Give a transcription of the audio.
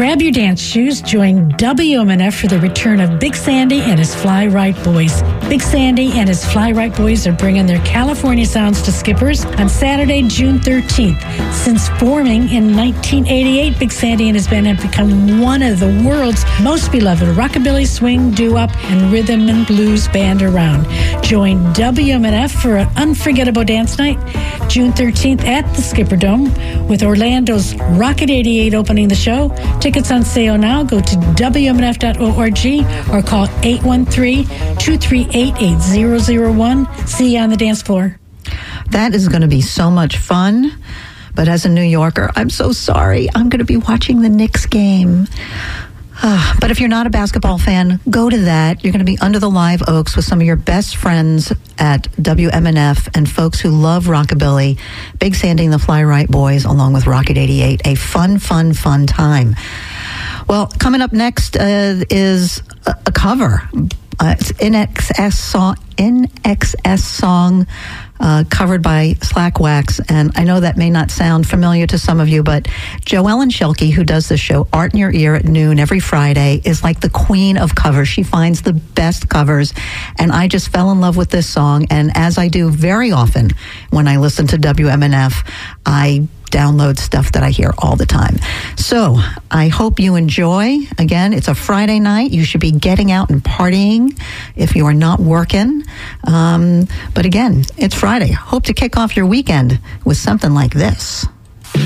Grab your dance shoes, join WMNF for the return of Big Sandy and his Fly Right Boys. Big Sandy and his Fly Right Boys are bringing their California sounds to Skippers on Saturday, June 13th. Since forming in 1988, Big Sandy and his band have become one of the world's most beloved rockabilly, swing, doo-wop, and rhythm and blues band around. Join WMNF for an unforgettable dance night, June 13th at the Skipper Dome, with Orlando's Rocket 88 opening the show. Tickets on sale now. Go to WMNF.org or call 813-238-8001. See you on the dance floor. That is going to be so much fun. But as a New Yorker, I'm so sorry. I'm going to be watching the Knicks game. But if you're not a basketball fan, go to that. You're going to be under the live oaks with some of your best friends at WMNF and folks who love rockabilly. Big Sandy and the Fly Right Boys, along with Rocket 88. A fun, fun, fun time. Well, coming up next is a cover. It's NXS song covered by Slackwax, and I know that may not sound familiar to some of you, but Joellen Shelke, who does the show Art in Your Ear at noon every Friday, is like the queen of covers. She finds the best covers, and I just fell in love with this song, and as I do very often when I listen to WMNF, I download stuff that I hear all the time. So I hope you enjoy. Again, it's a Friday night. You should be getting out and partying if you are not working. But again, it's Friday. Hope to kick off your weekend with something like this.